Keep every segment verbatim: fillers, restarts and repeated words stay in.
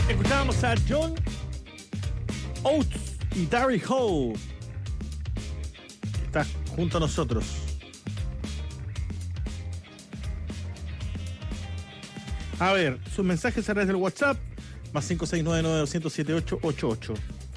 Escuchábamos a John Oates y Darry Hall. Está junto a nosotros. A ver, sus mensajes a través del WhatsApp, más cinco seis nueve nueve dos cero siete ocho ocho ocho.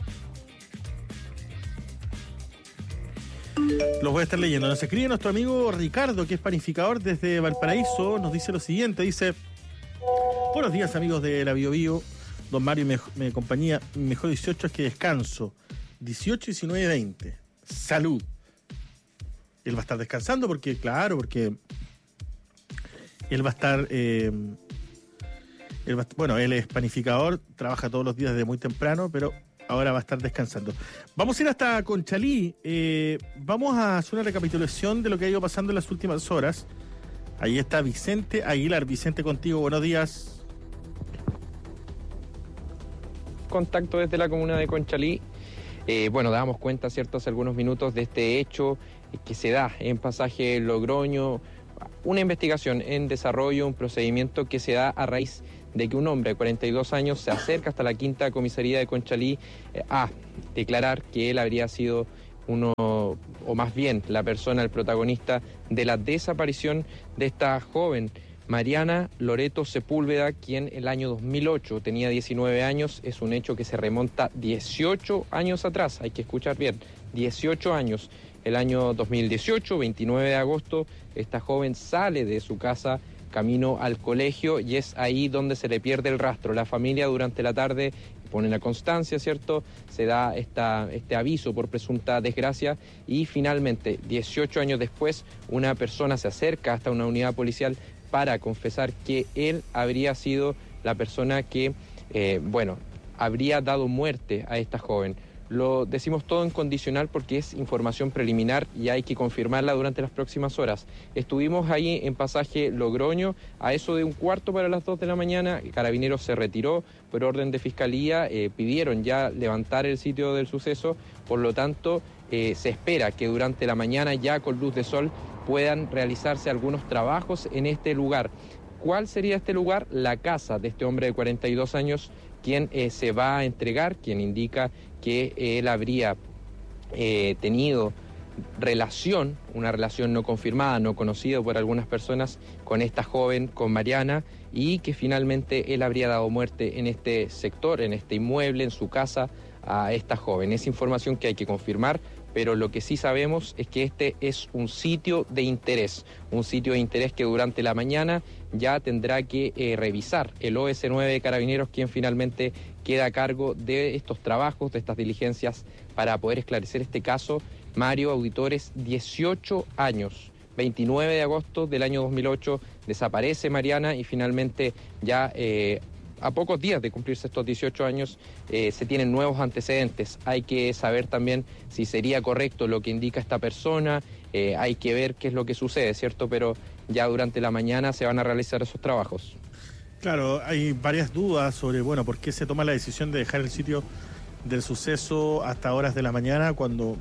Los voy a estar leyendo. Nos escribe nuestro amigo Ricardo, que es panificador desde Valparaíso. Nos dice lo siguiente, dice: buenos días, amigos de la Bio Bio. Don Mario y me, me compañía. Mejor dieciocho es que descanso. dieciocho, diecinueve, veinte. Salud. Él va a estar descansando porque, claro, porque él va a estar... Eh, él va, bueno, él es panificador, trabaja todos los días desde muy temprano, pero ahora va a estar descansando. Vamos a ir hasta Conchalí. Eh, vamos a hacer una recapitulación de lo que ha ido pasando en las últimas horas. Ahí está Vicente Aguilar. Vicente, contigo, buenos días. Contacto desde la comuna de Conchalí. Eh, bueno, dábamos cuenta, ¿cierto?, hace algunos minutos de este hecho que se da en Pasaje Logroño. Una investigación en desarrollo, un procedimiento que se da a raíz de que un hombre de cuarenta y dos años se acerca hasta la quinta comisaría de Conchalí eh, a declarar que él habría sido uno, o más bien la persona, el protagonista de la desaparición de esta joven, Mariana Loreto Sepúlveda, quien el año dos mil ocho tenía diecinueve años. Es un hecho que se remonta dieciocho años atrás, hay que escuchar bien, dieciocho años. El año dos mil dieciocho, veintinueve de agosto, esta joven sale de su casa camino al colegio y es ahí donde se le pierde el rastro. La familia durante la tarde pone la constancia, ¿cierto? Se da esta, este aviso por presunta desgracia y finalmente, dieciocho años después, una persona se acerca hasta una unidad policial para confesar que él habría sido la persona que, eh, bueno, habría dado muerte a esta joven. Lo decimos todo en condicional porque es información preliminar y hay que confirmarla durante las próximas horas. Estuvimos ahí en Pasaje Logroño a eso de un cuarto para las dos de la mañana. Carabineros se retiró por orden de Fiscalía, eh, pidieron ya levantar el sitio del suceso, por lo tanto eh, se espera que durante la mañana ya con luz de sol puedan realizarse algunos trabajos en este lugar. ¿Cuál sería este lugar? La casa de este hombre de cuarenta y dos años, quien eh, se va a entregar, quien indica que él habría eh, tenido relación, una relación no confirmada, no conocida por algunas personas, con esta joven, con Mariana, y que finalmente él habría dado muerte en este sector, en este inmueble, en su casa, a esta joven. Es información que hay que confirmar, pero lo que sí sabemos es que este es un sitio de interés, un sitio de interés que durante la mañana ya tendrá que eh, revisar el O S nueve de Carabineros, quien finalmente queda a cargo de estos trabajos, de estas diligencias para poder esclarecer este caso. Mario, auditores, dieciocho años, veintinueve de agosto del año dos mil ocho, desaparece Mariana y finalmente ya eh, a pocos días de cumplirse estos dieciocho años eh, se tienen nuevos antecedentes. Hay que saber también si sería correcto lo que indica esta persona, eh, hay que ver qué es lo que sucede, ¿cierto? Pero ya durante la mañana se van a realizar esos trabajos. Claro, hay varias dudas sobre, bueno, por qué se toma la decisión de dejar el sitio del suceso hasta horas de la mañana cuando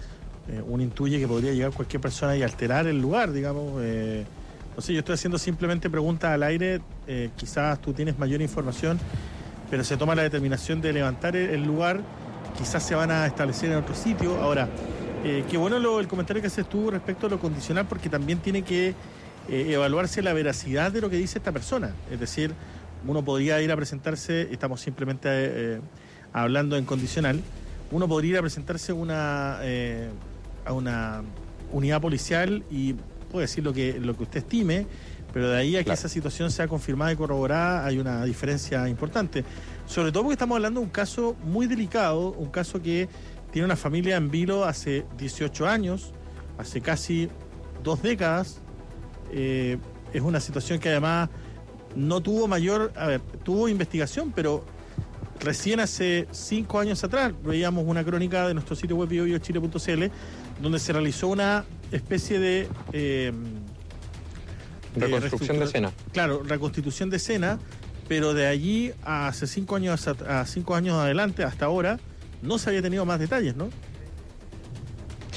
eh, uno intuye que podría llegar cualquier persona y alterar el lugar, digamos. Eh, no sé, yo estoy haciendo simplemente preguntas al aire, eh, quizás tú tienes mayor información, pero se toma la determinación de levantar el, el lugar, quizás se van a establecer en otro sitio. Ahora, eh, qué bueno lo, el comentario que haces tú respecto a lo condicional, porque también tiene que Eh, evaluarse la veracidad de lo que dice esta persona. Es decir, uno podría ir a presentarse, estamos simplemente eh, hablando en condicional, uno podría ir a presentarse una, eh, a una unidad policial y puede decir lo que, lo que usted estime, pero de ahí a que claro. esa situación sea confirmada y corroborada hay una diferencia importante. Sobre todo porque estamos hablando de un caso muy delicado, un caso que tiene una familia en vilo hace dieciocho años, hace casi dos décadas. Eh, es una situación que además no tuvo mayor, a ver, tuvo investigación, pero recién hace cinco años atrás veíamos una crónica de nuestro sitio web bio bio chile punto c l donde se realizó una especie de eh, de reconstrucción de escena. Claro, reconstitución de escena, pero de allí a hace cinco años a cinco años adelante hasta ahora no se había tenido más detalles, ¿no?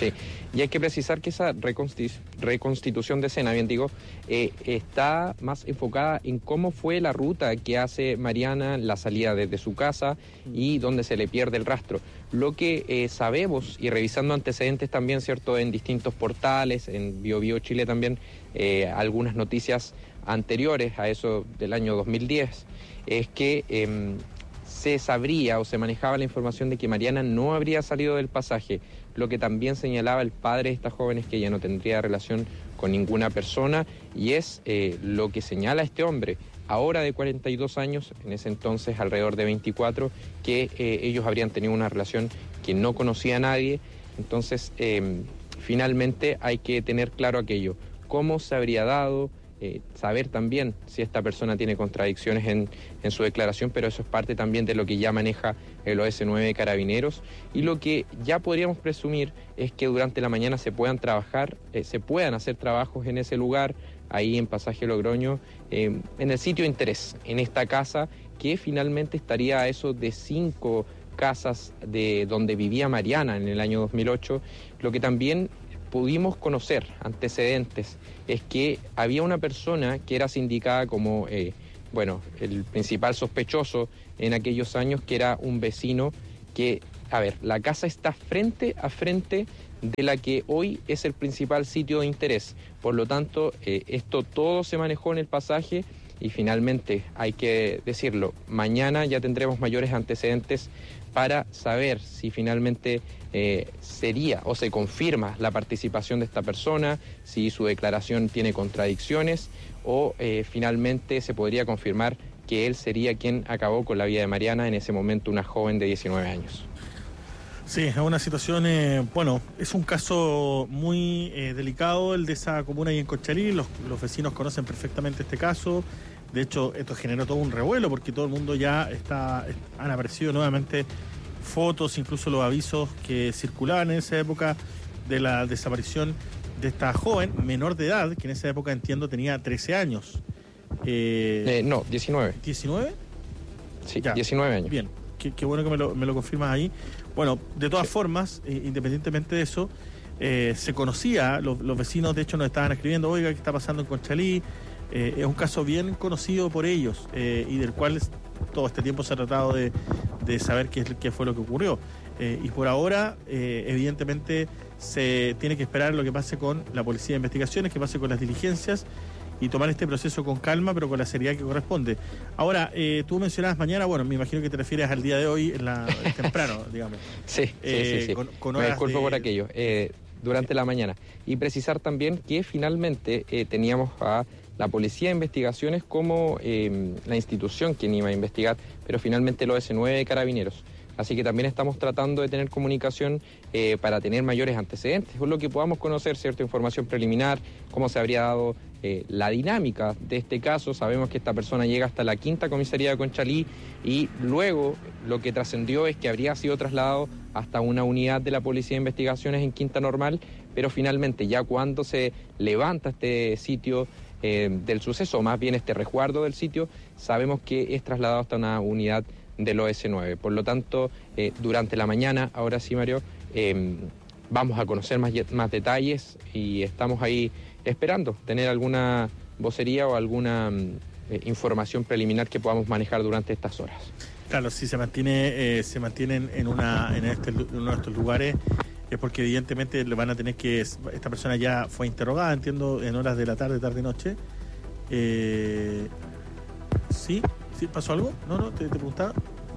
Sí, y hay que precisar que esa reconstitu- reconstitución de escena, bien digo, eh, está más enfocada en cómo fue la ruta que hace Mariana, la salida desde su casa y donde se le pierde el rastro. Lo que eh, sabemos, y revisando antecedentes también, ¿cierto?, en distintos portales, en Bio Bio Chile también, eh, algunas noticias anteriores a eso del año dos mil diez, es que eh, se sabría o se manejaba la información de que Mariana no habría salido del pasaje, lo que también señalaba el padre de estas jóvenes, que ella no tendría relación con ninguna persona, y es eh, lo que señala este hombre, ahora de cuarenta y dos años, en ese entonces alrededor de veinticuatro, que eh, ellos habrían tenido una relación que no conocía a nadie. Entonces, eh, finalmente hay que tener claro aquello, cómo se habría dado, eh, saber también si esta persona tiene contradicciones en, en su declaración, pero eso es parte también de lo que ya maneja el O S nueve de Carabineros, y lo que ya podríamos presumir es que durante la mañana se puedan trabajar, eh, se puedan hacer trabajos en ese lugar, ahí en Pasaje Logroño, eh, en el sitio de interés, en esta casa, que finalmente estaría a eso de cinco casas de donde vivía Mariana en el año dos mil ocho, lo que también pudimos conocer antecedentes es que había una persona que era sindicada como, eh, bueno, el principal sospechoso en aquellos años, que era un vecino que, a ver, la casa está frente a frente de la que hoy es el principal sitio de interés. Por lo tanto, eh, esto todo se manejó en el pasaje y finalmente, hay que decirlo, mañana ya tendremos mayores antecedentes para saber si finalmente eh, sería o se confirma la participación de esta persona, si su declaración tiene contradicciones o eh, finalmente se podría confirmar que él sería quien acabó con la vida de Mariana, en ese momento una joven de diecinueve años. Sí, es una situación, eh, bueno, es un caso muy eh, delicado el de esa comuna ahí en Conchalí. Los, los vecinos conocen perfectamente este caso. De hecho, esto generó todo un revuelo porque todo el mundo ya está, han aparecido nuevamente fotos, incluso los avisos que circulaban en esa época de la desaparición de esta joven menor de edad, que en esa época, entiendo, tenía trece años. Eh, eh, no, diecinueve. ¿diecinueve? Sí, ya. diecinueve años. Bien, qué, qué bueno que me lo, me lo confirmas ahí. Bueno, de todas sí. formas, eh, independientemente de eso, eh, se conocía, los, los vecinos de hecho nos estaban escribiendo, oiga, ¿qué está pasando en Conchalí? Eh, es un caso bien conocido por ellos eh, y del cual todo este tiempo se ha tratado de, de saber qué, qué fue lo que ocurrió. Eh, y por ahora, eh, evidentemente, se tiene que esperar lo que pase con la Policía de Investigaciones, que pase con las diligencias y tomar este proceso con calma, pero con la seriedad que corresponde. Ahora, eh, tú mencionabas mañana, bueno, me imagino que te refieres al día de hoy, en la, temprano, digamos. Sí, eh, sí, sí. Con, con me disculpo de... por aquello. Eh, durante la mañana. Y precisar también que finalmente eh, teníamos a la Policía de Investigaciones como eh, la institución quien iba a investigar, pero finalmente el O S nueve de Carabineros. Así que también estamos tratando de tener comunicación eh, para tener mayores antecedentes, o lo que podamos conocer, cierta información preliminar, cómo se habría dado eh, la dinámica de este caso. Sabemos que esta persona llega hasta la quinta comisaría de Conchalí y luego lo que trascendió es que habría sido trasladado hasta una unidad de la Policía de Investigaciones en Quinta Normal, pero finalmente ya cuando se levanta este sitio eh, del suceso, o más bien este resguardo del sitio, sabemos que es trasladado hasta una unidad del O S nueve. Por lo tanto, eh, durante la mañana, ahora sí, Mario, eh, vamos a conocer más, más detalles y estamos ahí esperando tener alguna vocería o alguna eh, información preliminar que podamos manejar durante estas horas. Claro, si se mantiene, eh, se mantienen en una en este en uno de estos lugares es porque evidentemente le van a tener que, esta persona ya fue interrogada, entiendo, en horas de la tarde, tarde noche. Eh, sí. ¿Sí? ¿Pasó algo? No, no, te, te preguntaba.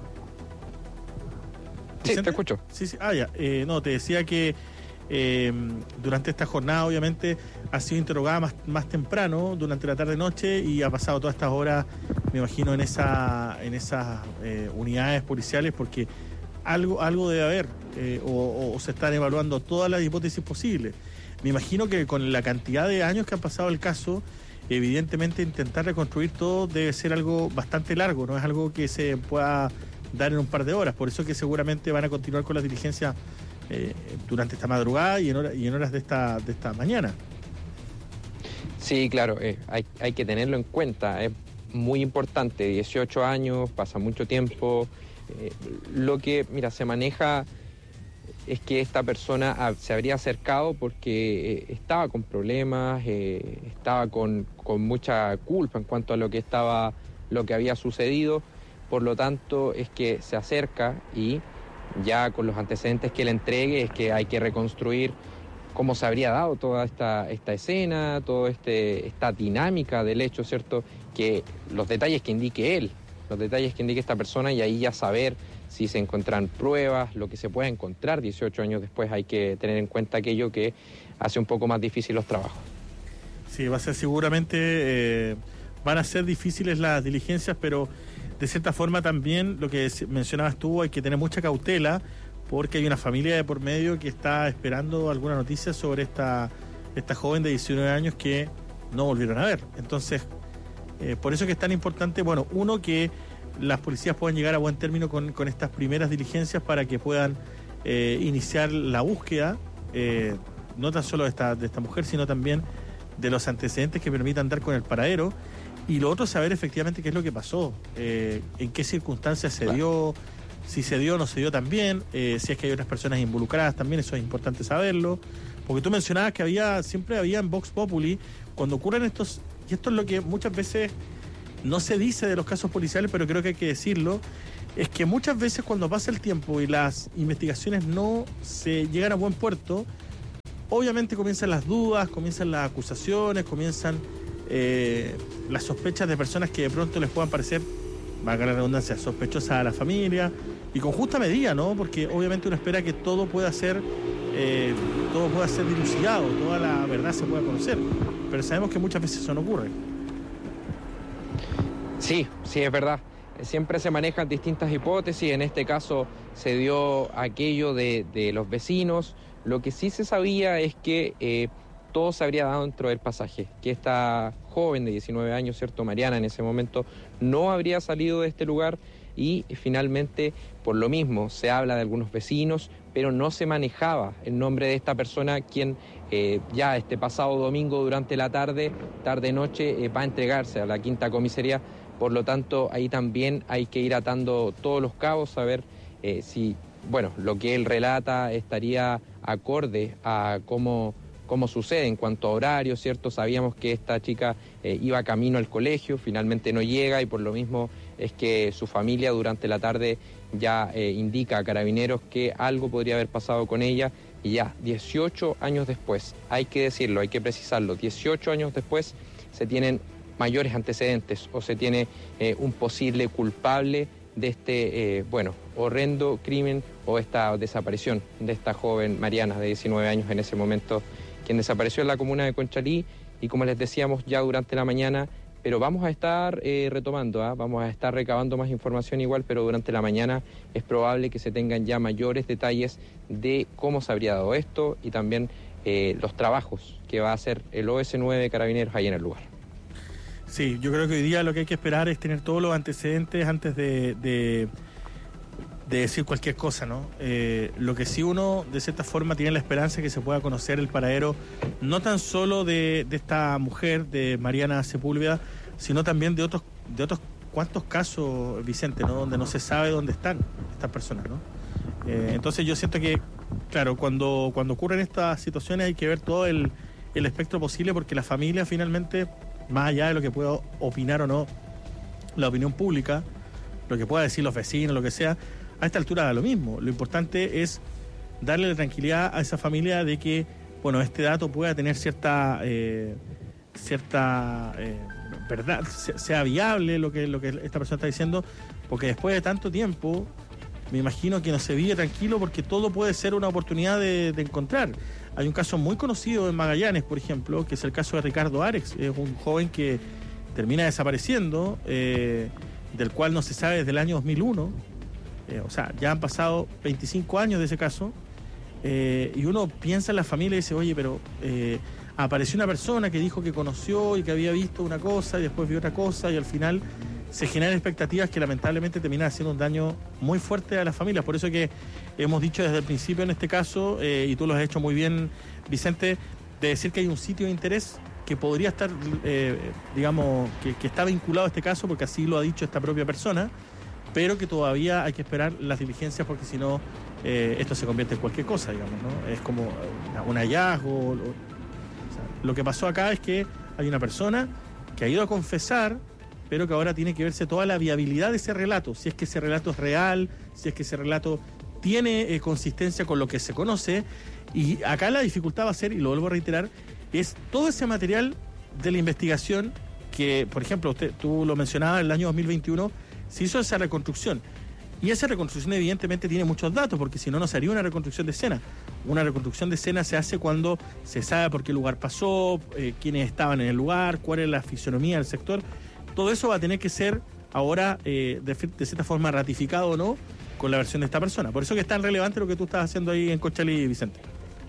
Sí, te escucho. Sí, sí. Ah, ya. Eh, no, te decía que eh, durante esta jornada, obviamente, ha sido interrogada más, más temprano, durante la tarde-noche, y ha pasado todas estas horas, me imagino, en esa en esas eh, unidades policiales, porque algo algo debe haber, eh, o, o se están evaluando todas las hipótesis posibles. Me imagino que con la cantidad de años que ha pasado el caso, evidentemente intentar reconstruir todo debe ser algo bastante largo, no es algo que se pueda dar en un par de horas, por eso que seguramente van a continuar con las diligencias eh, durante esta madrugada y en, hora, y en horas de esta, de esta mañana. Sí, claro, eh, hay, hay que tenerlo en cuenta, es muy importante, dieciocho años, pasa mucho tiempo, eh, lo que, mira, se maneja es que esta persona se habría acercado porque eh, estaba con problemas, eh, estaba con, con mucha culpa en cuanto a lo que estaba, lo que había sucedido. Por lo tanto, es que se acerca y ya con los antecedentes que le entregue es que hay que reconstruir cómo se habría dado toda esta, esta escena, toda este, esta dinámica del hecho, ¿cierto? Que los detalles que indique él, los detalles que indique esta persona, y ahí ya saber si se encuentran pruebas, lo que se pueda encontrar dieciocho años después. Hay que tener en cuenta aquello que hace un poco más difícil los trabajos. Sí, va a ser seguramente, eh, van a ser difíciles las diligencias, pero de cierta forma también, lo que mencionabas tú, hay que tener mucha cautela, porque hay una familia de por medio que está esperando alguna noticia sobre esta, esta joven de diecinueve años que no volvieron a ver. Entonces, eh, por eso que es tan importante, bueno, uno, que las policías puedan llegar a buen término con, con estas primeras diligencias para que puedan eh, iniciar la búsqueda, eh, no tan solo de esta, de esta mujer, sino también de los antecedentes que permitan dar con el paradero. Y lo otro, saber efectivamente qué es lo que pasó, eh, en qué circunstancias se Claro. dio, si se dio o no se dio también, eh, si es que hay otras personas involucradas también, eso es importante saberlo. Porque tú mencionabas que había, siempre había en Vox Populi, cuando ocurren estos, y esto es lo que muchas veces no se dice de los casos policiales, pero creo que hay que decirlo, es que muchas veces cuando pasa el tiempo y las investigaciones no se llegan a buen puerto, obviamente comienzan las dudas, comienzan las acusaciones, comienzan eh, las sospechas de personas que de pronto les puedan parecer, valga la redundancia, sospechosas a la familia, y con justa medida, ¿no? Porque obviamente uno espera que todo pueda ser, eh, todo pueda ser dilucidado, toda la verdad se pueda conocer, pero sabemos que muchas veces eso no ocurre. Sí, sí, es verdad. Siempre se manejan distintas hipótesis. En este caso se dio aquello de, de los vecinos. Lo que sí se sabía es que eh, todo se habría dado dentro del pasaje, que esta joven de diecinueve años, ¿cierto? Mariana, en ese momento no habría salido de este lugar, y finalmente, por lo mismo, se habla de algunos vecinos, pero no se manejaba el nombre de esta persona, quien eh, ya este pasado domingo durante la tarde, tarde-noche, eh, va a entregarse a la quinta comisaría. Por lo tanto, ahí también hay que ir atando todos los cabos, saber eh, si, bueno, lo que él relata estaría acorde a cómo, cómo sucede en cuanto a horario, ¿cierto? Sabíamos que esta chica eh, iba camino al colegio, finalmente no llega, y por lo mismo es que su familia durante la tarde ya eh, indica a Carabineros que algo podría haber pasado con ella, y ya dieciocho años después, hay que decirlo, hay que precisarlo, dieciocho años después se tienen mayores antecedentes, o se tiene eh, un posible culpable de este, eh, bueno, horrendo crimen o esta desaparición de esta joven Mariana de diecinueve años en ese momento, quien desapareció en la comuna de Conchalí, y como les decíamos ya durante la mañana, pero vamos a estar eh, retomando, ¿eh? vamos a estar recabando más información igual, pero durante la mañana es probable que se tengan ya mayores detalles de cómo se habría dado esto, y también eh, los trabajos que va a hacer el O S nueve de Carabineros ahí en el lugar. Sí, yo creo que hoy día lo que hay que esperar es tener todos los antecedentes antes de, de, de decir cualquier cosa, ¿no? Eh, lo que sí uno, de cierta forma, tiene la esperanza de que se pueda conocer el paradero, no tan solo de, de esta mujer, de Mariana Sepúlveda, sino también de otros, de otros cuantos casos, Vicente, ¿no? Donde no se sabe dónde están estas personas, ¿no? Eh, entonces yo siento que, claro, cuando, cuando ocurren estas situaciones hay que ver todo el, el espectro posible, porque la familia finalmente, más allá de lo que pueda opinar o no la opinión pública, lo que pueda decir los vecinos, lo que sea, a esta altura da lo mismo. Lo importante es darle la tranquilidad a esa familia de que, bueno, este dato pueda tener cierta eh, cierta eh, verdad, sea viable lo que, lo que esta persona está diciendo, porque después de tanto tiempo me imagino que no se vive tranquilo, porque todo puede ser una oportunidad de, de encontrar. Hay un caso muy conocido en Magallanes, por ejemplo, que es el caso de Ricardo Arex. Es un joven que termina desapareciendo, eh, del cual no se sabe desde el año dos mil uno. Eh, o sea, ya han pasado veinticinco años de ese caso. Eh, y uno piensa en la familia y dice, oye, pero eh, apareció una persona que dijo que conoció y que había visto una cosa y después vio otra cosa, y al final se generan expectativas que lamentablemente terminan haciendo un daño muy fuerte a las familias. Por eso que hemos dicho desde el principio en este caso, eh, y tú lo has hecho muy bien, Vicente, de decir que hay un sitio de interés que podría estar, eh, digamos, que, que está vinculado a este caso, porque así lo ha dicho esta propia persona, pero que todavía hay que esperar las diligencias, porque si no, eh, esto se convierte en cualquier cosa, digamos, ¿no? Es como una, un hallazgo. O sea, lo que pasó acá es que hay una persona que ha ido a confesar, pero que ahora tiene que verse toda la viabilidad de ese relato, si es que ese relato es real, si es que ese relato tiene eh, consistencia con lo que se conoce. Y acá la dificultad va a ser, y lo vuelvo a reiterar, es todo ese material de la investigación que, por ejemplo, usted, tú lo mencionabas, en el año dos mil veintiuno se hizo esa reconstrucción. Y esa reconstrucción evidentemente tiene muchos datos, porque si no, no sería una reconstrucción de escena. Una reconstrucción de escena se hace cuando se sabe por qué lugar pasó, eh, quiénes estaban en el lugar, cuál es la fisonomía del sector. Todo eso va a tener que ser ahora, eh, de, de cierta forma, ratificado o no, con la versión de esta persona. Por eso que es tan relevante lo que tú estás haciendo ahí en Conchalí, Vicente.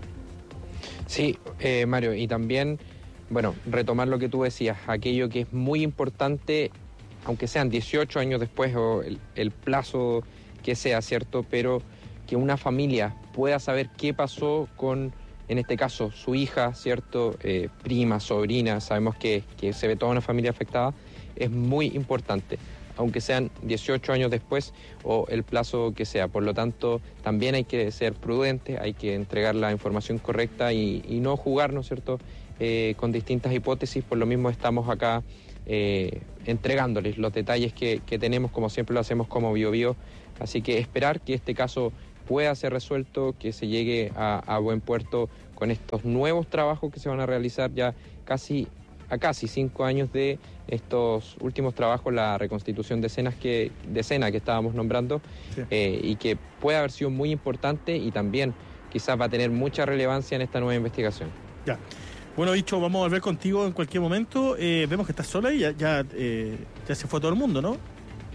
Sí, eh, Mario, y también, bueno, retomar lo que tú decías, aquello que es muy importante, aunque sean dieciocho años después o el, el plazo que sea, ¿cierto? Pero que una familia pueda saber qué pasó con, en este caso, su hija, ¿cierto? Eh, prima, sobrina, sabemos que, que se ve toda una familia afectada, es muy importante, aunque sean dieciocho años después o el plazo que sea. Por lo tanto, también hay que ser prudentes, hay que entregar la información correcta y, y no jugar, ¿no es cierto?, eh, con distintas hipótesis. Por lo mismo estamos acá eh, entregándoles los detalles que, que tenemos, como siempre lo hacemos como Bio Bio. Así que esperar que este caso pueda ser resuelto, que se llegue a, a buen puerto con estos nuevos trabajos que se van a realizar ya casi a casi cinco años de estos últimos trabajos, la reconstitución de escenas que, de escena que estábamos nombrando, sí. eh, y que puede haber sido muy importante y también quizás va a tener mucha relevancia en esta nueva investigación. Ya. Bueno, Bicho, vamos a volver contigo en cualquier momento. Eh, vemos que estás sola y ya, ya, eh, ya se fue todo el mundo, ¿no?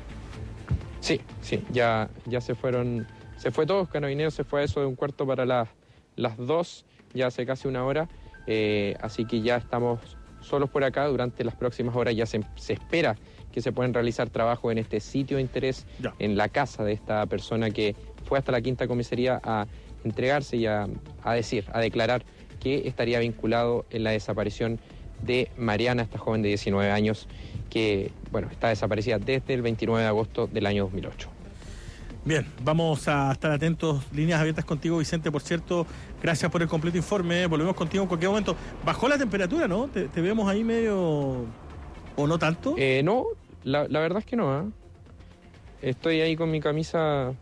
Sí, sí, ya, ya se fueron, se fue todos, Carabineros se fue a eso de un cuarto para las, las dos, ya hace casi una hora, eh, así que ya estamos solos por acá. Durante las próximas horas ya se, se espera que se puedan realizar trabajos en este sitio de interés, ya. En la casa de esta persona que fue hasta la quinta comisaría a entregarse y a, a decir, a declarar que estaría vinculado en la desaparición de Mariana, esta joven de diecinueve años que, bueno, está desaparecida desde el veintinueve de agosto del año dos mil ocho. Bien, vamos a estar atentos, líneas abiertas contigo, Vicente. Por cierto, gracias por el completo informe. Volvemos contigo en cualquier momento. Bajó la temperatura, ¿no? ¿Te, te vemos ahí medio... o no tanto? Eh, no, la, la verdad es que no, ¿eh? Estoy ahí con mi camisa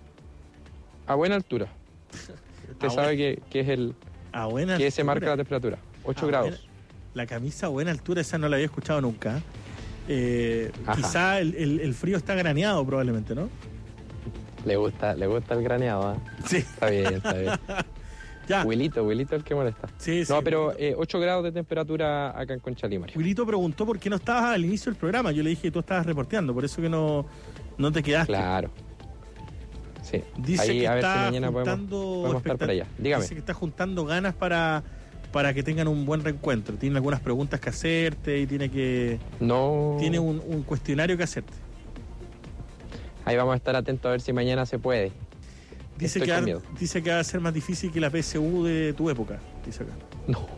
a buena altura. Usted sabe que, que es el... A buena que altura. se marca la temperatura, ocho grados. Buena, la camisa a buena altura, esa no la había escuchado nunca. Eh, quizá el, el, el frío está graneado probablemente, ¿no? Le gusta, le gusta el graneado, ¿eh? Sí. Está bien, está bien. Ya. Wilito, Wilito el que molesta. Sí, sí. No, pero eh, ocho grados de temperatura acá en Conchalí, Mario. Wilito preguntó por qué no estabas al inicio del programa. Yo le dije que tú estabas reporteando, por eso que no, no te quedaste. Claro. Sí. Dice ahí, que a ver está si mañana juntando, podemos, podemos estar por allá. Dígame. Dice que está juntando ganas para, para que tengan un buen reencuentro. Tiene algunas preguntas que hacerte y tiene que... No. Tiene un, un cuestionario que hacerte. Ahí vamos a estar atentos a ver si mañana se puede. Dice que, va, dice que va a ser más difícil que la P S U de tu época, dice acá. No,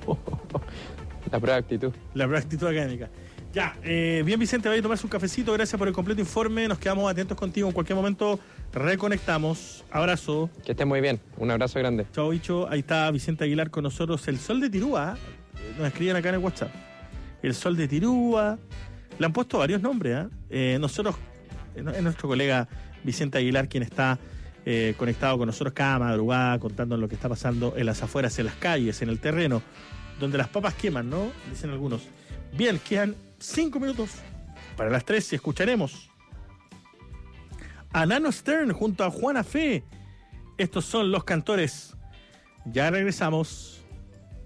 la prueba de actitud. La prueba de actitud académica. Ya, eh, bien Vicente, vaya a tomarse un cafecito, gracias por el completo informe, nos quedamos atentos contigo, en cualquier momento reconectamos. Abrazo. Que esté muy bien, un abrazo grande. Chao, bicho, ahí está Vicente Aguilar con nosotros, el Sol de Tirúa, nos escriben acá en el WhatsApp. El Sol de Tirúa, le han puesto varios nombres, ¿eh? Eh, nosotros, es nuestro colega Vicente Aguilar quien está eh, conectado con nosotros cada madrugada, contándonos lo que está pasando en las afueras, en las calles, en el terreno, donde las papas queman, ¿no? Dicen algunos. Bien, quedan cinco minutos para las tres y escucharemos a Nano Stern junto a Juana Fe. Estos son Los Cantores. Ya regresamos.